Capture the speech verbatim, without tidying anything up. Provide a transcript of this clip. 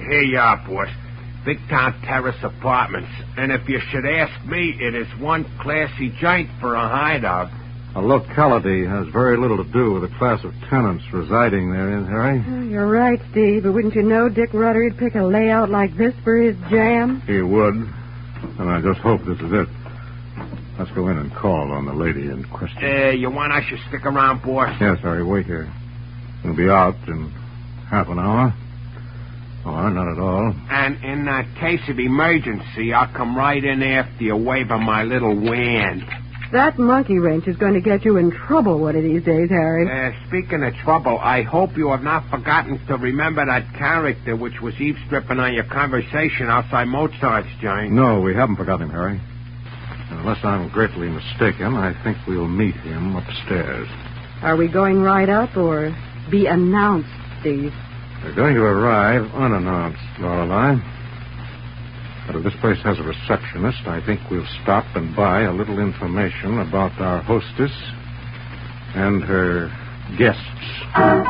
Here you are, boss. Big Town Terrace Apartments. And if you should ask me, it is one classy joint for a hideout. A locality has very little to do with the class of tenants residing therein, Harry. Oh, you're right, Steve, but wouldn't you know Dick Rutter'd pick a layout like this for his jam? He would, and I just hope this is it. Let's go in and call on the lady in question. Uh, you want I should stick around, boss? Yes, Harry, wait here. We'll be out in half an hour. Or not at all. And in that case of emergency, I'll come right in after you, waving my little wand. That monkey wrench is going to get you in trouble one of these days, Harry. Uh, speaking of trouble, I hope you have not forgotten to remember that character which was eavesdripping on your conversation outside Mozart's joint. No, we haven't forgotten him, Harry. Unless I'm greatly mistaken, I think we'll meet him upstairs. Are we going right up or be announced, Steve? We're going to arrive unannounced, Lorelei. But if this place has a receptionist, I think we'll stop and buy a little information about our hostess and her guests.